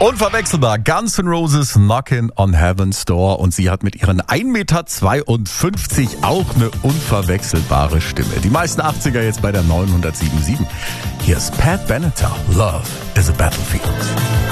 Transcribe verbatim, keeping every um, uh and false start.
Unverwechselbar, Guns N' Roses, Knockin' on Heaven's Door. Und sie hat mit ihren ein Meter zweiundfünfzig auch eine unverwechselbare Stimme. Die meisten achtziger jetzt bei der neunhundertsieben Komma sieben. Hier ist Pat Benatar, Love is a Battlefield.